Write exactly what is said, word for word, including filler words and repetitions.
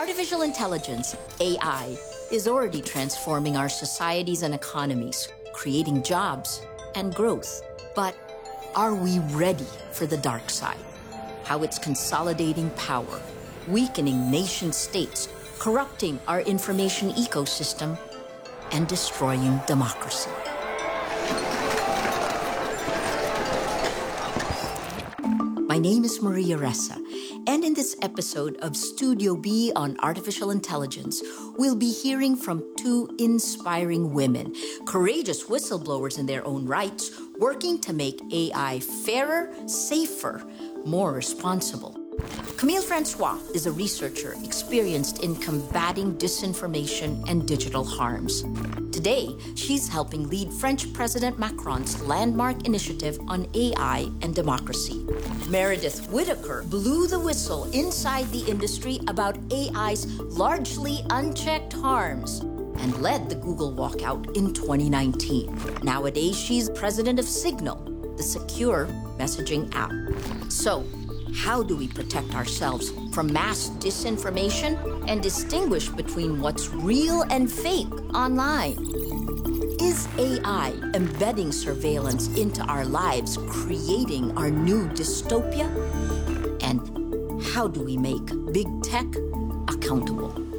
Artificial intelligence, A I, is already transforming our societies and economies, creating jobs and growth. But are we ready for the dark side? How it's consolidating power, weakening nation states, corrupting our information ecosystem, and destroying democracy. My name is Maria Ressa, and in this episode of Studio B on Artificial Intelligence, we'll be hearing from two inspiring women, courageous whistleblowers in their own rights, working to make A I fairer, safer, more responsible. Camille Francois is a researcher experienced in combating disinformation and digital harms. Today, she's helping lead French President Macron's landmark initiative on A I and democracy. Meredith Whittaker blew the whistle inside the industry about A I's largely unchecked harms and led the Google walkout in twenty nineteen. Nowadays, she's president of Signal, the secure messaging app. So, how do we protect ourselves from mass disinformation and distinguish between what's real and fake online? Is A I embedding surveillance into our lives, creating our new dystopia? And how do we make big tech accountable?